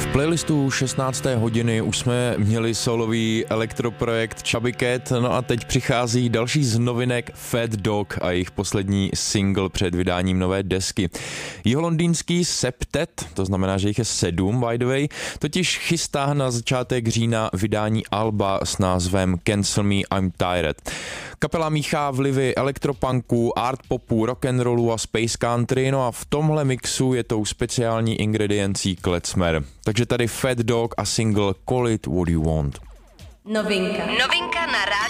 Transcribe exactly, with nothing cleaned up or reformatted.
V playlistu šestnácté hodiny už jsme měli solový elektroprojekt Chubby Cat, no a teď přichází další z novinek Fat Dog a jejich poslední single před vydáním nové desky. Jiholondýnský Septet, to znamená, že jich je sedm, by the way, totiž chystá na začátek října vydání alba s názvem Cancel Me, I'm Tired. Kapela míchá vlivy elektropunku, art popu, rock'n'rollu a space country, no a v tomhle mixu je tou speciální ingrediencí klezmer. Takže tady Fat Dog a single Call It What You Want. Novinka. Novinka na rádiu